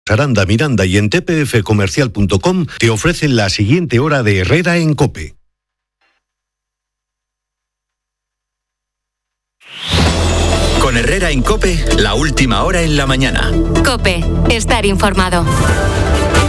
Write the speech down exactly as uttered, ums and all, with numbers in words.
Aranda, Miranda y en t p f comercial punto com te ofrecen la siguiente hora de Herrera en COPE. Con Herrera en COPE, la última hora en la mañana. COPE, estar informado.